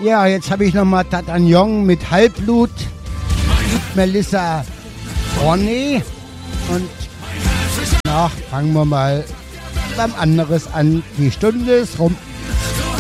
Ja, jetzt habe ich nochmal Tatagnon mit Halbblut, Melissa Ronny und danach fangen wir mal beim anderes an. Die Stunde ist rum.